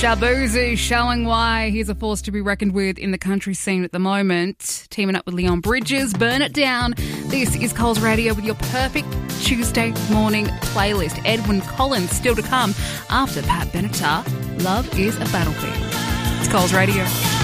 Shaboozoo showing why he's a force to be reckoned with in the country scene at the moment. Teaming up with Leon Bridges, Burn It Down. This is Coles Radio with your perfect Tuesday morning playlist. Edwyn Collins still to come after Pat Benatar. Love is a Battlefield. It's Coles Radio.